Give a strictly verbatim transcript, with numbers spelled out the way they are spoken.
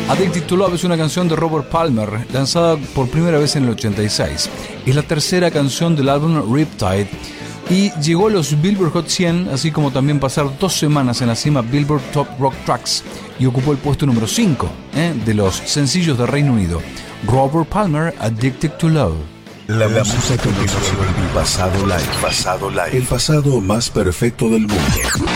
Addicted to Love es una canción de Robert Palmer, lanzada por primera vez en el ochenta y seis. Es la tercera canción del álbum Riptide y llegó a los Billboard Hot cien, así como también pasar dos semanas en la cima Billboard Top Rock Tracks y ocupó el puesto número cinco ¿eh? de los sencillos del Reino Unido. Robert Palmer, Addicted to Love. La, la música que nos el pasado live, pasado live, el pasado más perfecto del mundo.